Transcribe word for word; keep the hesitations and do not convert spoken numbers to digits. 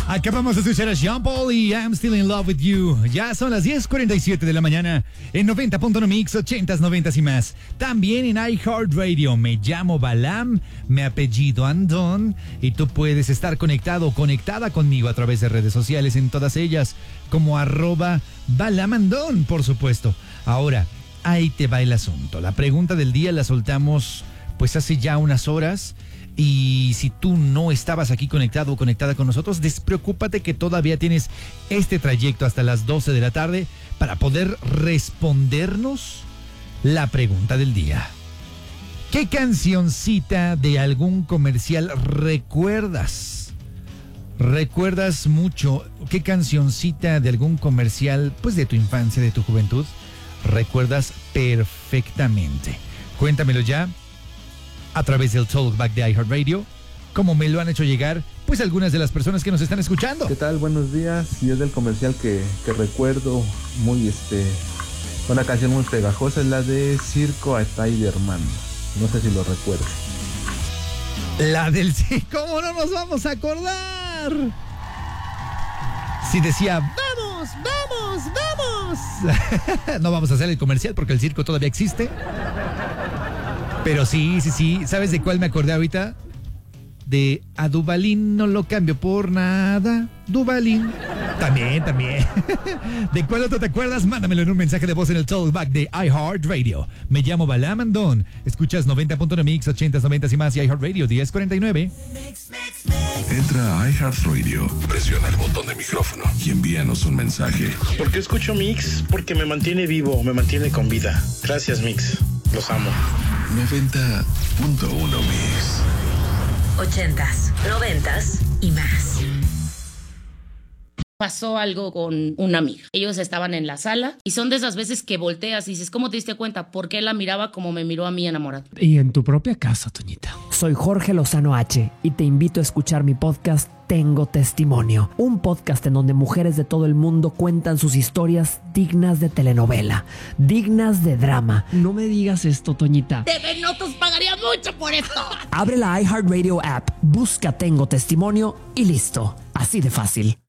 Acabamos de escuchar a Sean Paul y I'm Still in Love with You. Ya son las diez cuarenta y siete de la mañana en noventa punto uno Mix, ochentas, noventas y más. También en iHeartRadio. Me llamo Balam, me apellido Andón y tú puedes estar conectado o conectada conmigo a través de redes sociales, en todas ellas, como arroba Balamandón, por supuesto. Ahora, ahí te va el asunto. La pregunta del día la soltamos pues hace ya unas horas. Y si tú no estabas aquí conectado o conectada con nosotros, despreocúpate que todavía tienes este trayecto hasta las doce de la tarde para poder respondernos la pregunta del día. ¿Qué cancioncita de algún comercial recuerdas? ¿Recuerdas mucho? ¿Qué cancioncita de algún comercial, pues de tu infancia, de tu juventud, recuerdas perfectamente? Cuéntamelo ya a través del Talkback de iHeartRadio, como me lo han hecho llegar, pues algunas de las personas que nos están escuchando. ¿Qué tal? Buenos días. Y es del comercial que, que recuerdo muy, este, una canción muy pegajosa, es la de Circo a Spider-Man. No sé si lo recuerdo. La del sí, ¿cómo no nos vamos a acordar? Si decía, vamos, vamos, vamos. No vamos a hacer el comercial porque el circo todavía existe. Pero sí, sí, sí. ¿Sabes de cuál me acordé ahorita? De a Duvalín no lo cambio por nada. Duvalín. También, también. ¿De cuál otro te acuerdas? Mándamelo en un mensaje de voz en el Talkback de iHeartRadio. Me llamo Balam Andón. Escuchas noventa punto uno Mix, ochentas, noventas y más y iHeartRadio diez cuarenta y nueve. Entra a iHeartRadio, presiona el botón de micrófono y envíanos un mensaje. ¿Por qué escucho Mix? Porque me mantiene vivo, me mantiene con vida. Gracias, Mix. Los amo. noventa punto uno Mix. Ochentas, noventas y más. Pasó algo con una amiga. Ellos estaban en la sala y son de esas veces que volteas y dices, ¿cómo te diste cuenta? Porque él la miraba como me miró a mí enamorado. Y en tu propia casa, Toñita. Soy Jorge Lozano H y te invito a escuchar mi podcast Tengo Testimonio, un podcast en donde mujeres de todo el mundo cuentan sus historias dignas de telenovela, dignas de drama. No me digas esto, Toñita. T V Notas pagaría mucho por esto. Abre la iHeartRadio app, busca Tengo Testimonio y listo. Así de fácil.